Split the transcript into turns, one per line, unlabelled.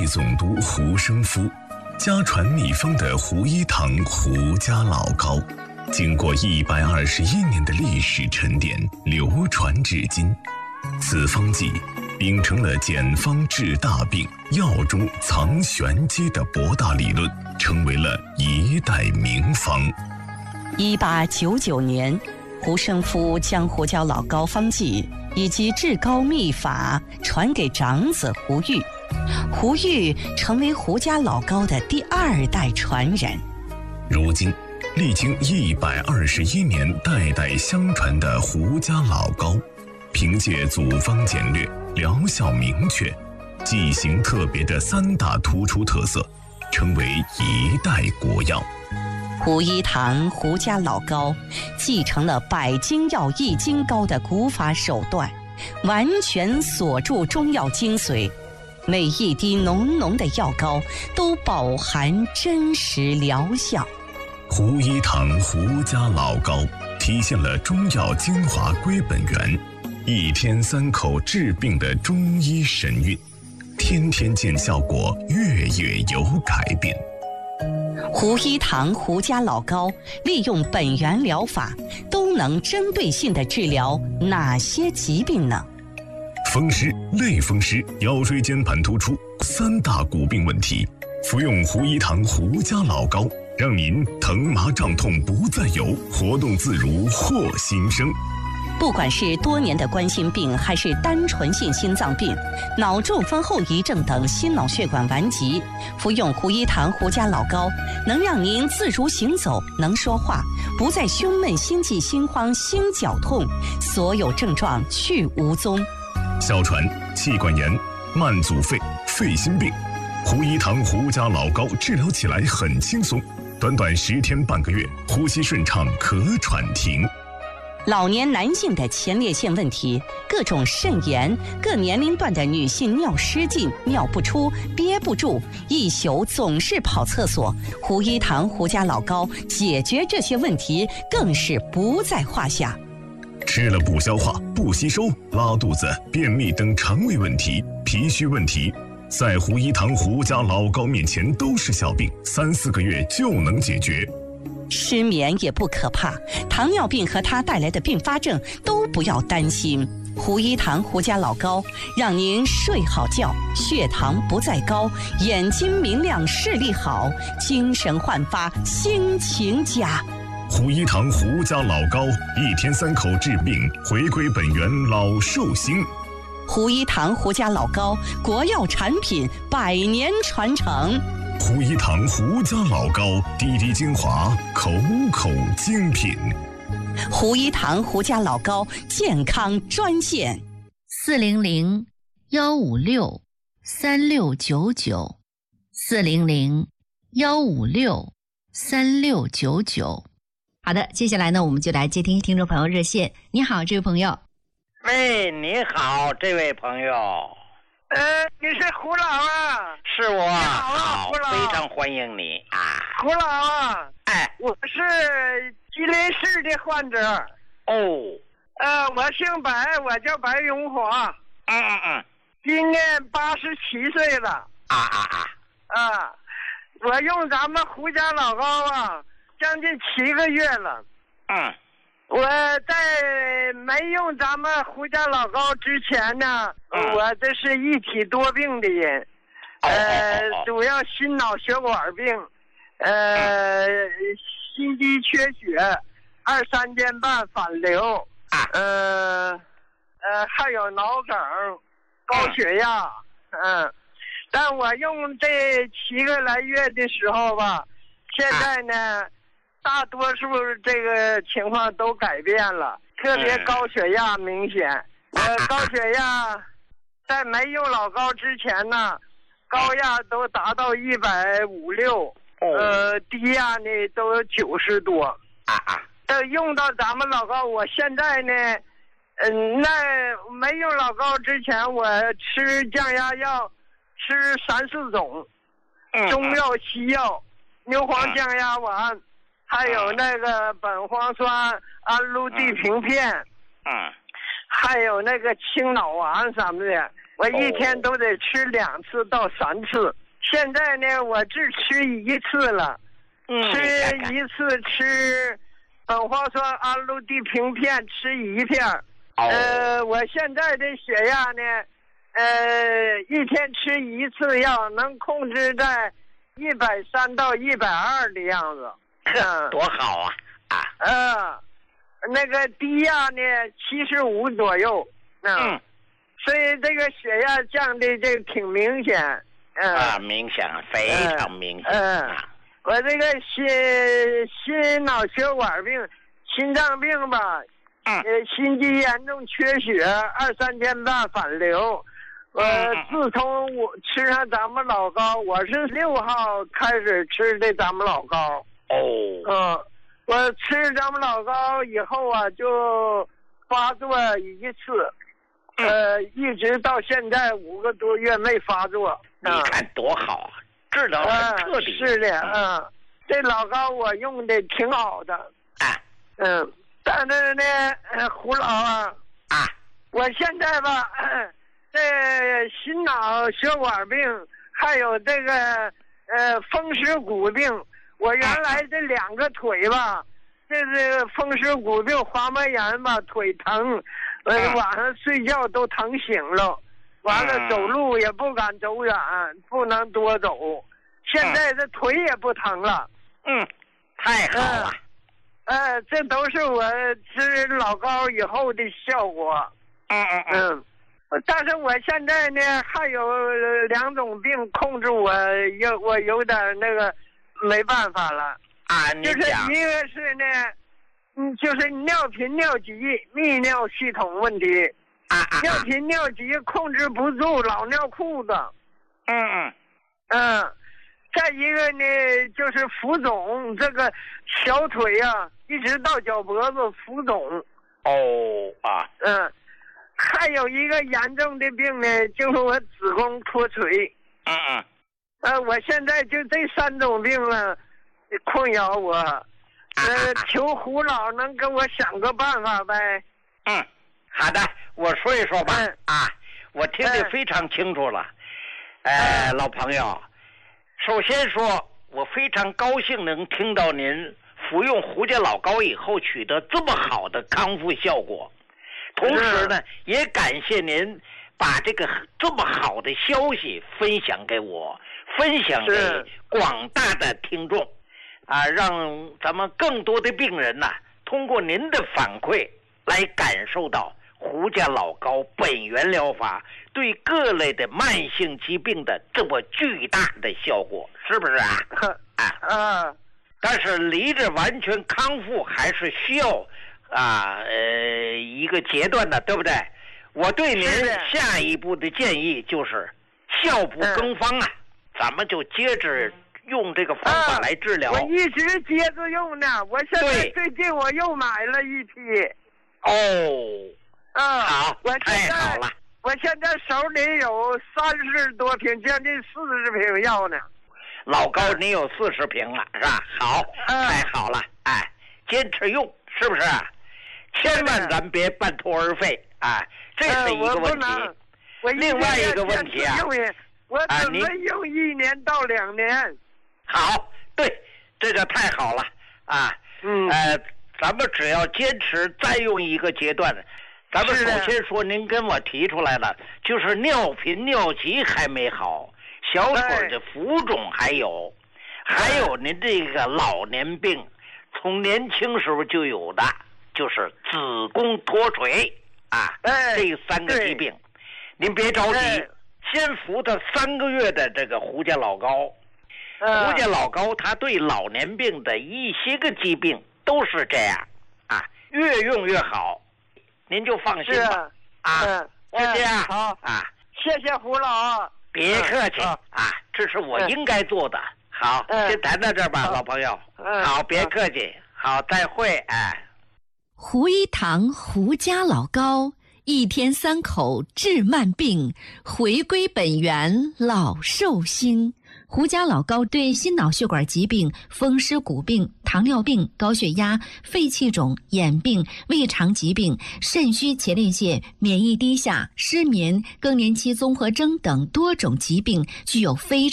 卫总督胡生夫，家传秘方的胡一堂胡家老膏，经过121年的历史沉淀，流传至今。此方剂秉承了简方治大病、药中藏玄机的博大理论，成为了一代名方。
1899年，胡生夫将胡椒老膏方剂以及治膏秘法传给长子胡玉，胡玉成为胡家老膏的第2代传人。
如今，历经121年代代相传的胡家老膏，凭借组方简略、疗效明确、剂型特别的3大突出特色，成为一代国药。
胡一堂胡家老膏继承了百金药易筋膏的古法手段，完全锁住中药精髓，每一滴浓浓的药膏都饱含真实疗效。
胡一堂胡家老膏体现了中药精华归本源，1天3口治病的中医神韵，天天见效果，月月有改变。
胡一堂胡家老膏利用本源疗法，都能针对性地治疗哪些疾病呢？
风湿、类风湿、腰椎间盘突出3大骨病问题，服用胡一堂胡家老膏，让您疼麻胀痛不再有，活动自如获新生。
不管是多年的冠心病，还是单纯性心脏病、脑中风后遗症等心脑血管顽疾，服用胡一堂胡家老膏，能让您自如行走，能说话，不再胸闷、心悸、心慌、心绞痛，所有症状去无踪。
哮喘、气管炎、慢阻肺、肺心病，胡一堂胡家老膏治疗起来很轻松，短短10天半个月，呼吸顺畅，咳喘停。
老年男性的前列腺问题，各种肾炎，各年龄段的女性尿失禁、尿不出、憋不住，一宿总是跑厕所，胡一堂胡家老膏解决这些问题更是不在话下。
吃了不消化、不吸收、拉肚子、便秘等肠胃问题、脾虚问题，在胡一堂胡家老膏面前都是小病，3、4个月就能解决。
失眠也不可怕，糖尿病和它带来的并发症都不要担心。胡一堂胡家老膏让您睡好觉，血糖不再高，眼睛明亮，视力好，精神焕发，心情佳。
胡一堂胡家老膏1天3口治病，回归本源，老寿星。
胡一堂胡家老膏，国药产品，100年传承。
胡一堂胡家老膏，滴滴精华，口口精品。
胡一堂胡家老膏健康专线
400-156-3699，400-156-3699。好的，接下来呢，我们就来接听听众朋友热线。你好，这位朋友。
喂，你好，这位朋友。
你是胡老啊？
是我。
你好啊，胡老，
非常欢迎你啊。
胡老啊，我是吉林市的患者。
哦。
我姓白，我叫白永华。今年87岁了。我用咱们胡家老膏啊，将近7个月了。我在没用咱们胡家老膏之前呢，我这是一体多病的人，主要心脑血管病，心肌缺血，2、3天半反流，还有脑梗、高血压，但我用这7个来月的时候吧，现在呢。大多数这个情况都改变了，特别高血压明显。高血压在没用老膏之前呢，高压都达到150、6，低压呢都有90多。用到咱们老膏，我现在呢，那没用老膏之前，我吃降压药，吃3、4种，中药、西药，牛黄降压丸。还有那个苯磺酸氨氯地平片，还有那个清脑丸什么的， 我一天都得吃2次到3次。现在呢，我只吃1次了，吃1次吃苯化酸氨氯地平片，吃1片。我现在的血压呢，一天吃1次药，能控制在130到120的样子。
多好啊！
那个低压呢75左右。所以这个血压降的这挺明显。
明显，非常明显。
我这个心脑血管病、心脏病吧，心肌严重缺血，2、3天半反流。自从我吃上咱们老高，我是6号开始吃的咱们老高。我吃咱们老高以后啊，就发作1次，一直到现在5个多月没发作。
你看多好啊，治疗很彻底。
是的，这老高我用的挺好的。但是呢，胡老我现在吧，这心脑血管病，还有这个风湿骨病，我原来这2个腿吧，这是风湿骨病、滑膜炎吧，腿疼，晚上睡觉都疼醒了。完了，走路也不敢走远，不能多走。现在这腿也不疼了。
太好了。
这都是我吃老高以后的效果。但是我现在呢，还有2种病控制我有点那个没办法了。就是一个是呢，就是尿频尿急、泌尿系统问题。尿频尿急控制不住，老尿裤子。再一个呢，就是浮肿，这个小腿啊，一直到脚脖子浮肿。还有一个严重的病呢，就是我子宫脱垂。我现在就这3种病了，困扰我。求胡老能给我想个办法呗。
好的，我说一说吧。我听得非常清楚了。老朋友，首先说，我非常高兴能听到您服用胡家老高以后取得这么好的康复效果。同时呢，也感谢您把这个这么好的消息分享给我，分享给广大的听众，让咱们更多的病人呢，通过您的反馈来感受到胡家老高本源疗法对各类的慢性疾病的这么巨大的效果，是不是啊？但是离着完全康复还是需要一个阶段的，对不对？我对您下一步的建议就是效不更方咱们就接着用这个方法来治疗。
我一直接着用呢，我现在最近我又买了一批。
好，太好了！
我现在手里有30多瓶，将近40瓶药呢。
老高，你有40瓶了，是吧？好，太好了！坚持用，是不是？千万咱别半途而废这是一个问题。另外一个问题
我准备用1年到2年。
好，对，这个太好了咱们只要坚持再用一个阶段。咱们首先说，您跟我提出来了，就是尿频尿急还没好，小腿的浮肿还有您这个老年病，从年轻时候就有的，就是子宫脱垂这3个疾病，您别着急，先服他3个月的这个胡家老高。胡家老高他对老年病的一些个疾病都是这样越用越好，您就放心吧就这样。
好谢谢胡老。
别客气这是我应该做的。好，先谈到这儿吧，老朋友。好，别客气。好，再会。
胡一堂胡家老高一天三口治慢病，回归本源老寿星。胡家老高对心脑血管疾病、风湿骨病、糖尿病、高血压、肺气肿、眼病、胃肠疾病、肾虚前列腺、免疫低下、失眠、更年期综合征等多种疾病具有非常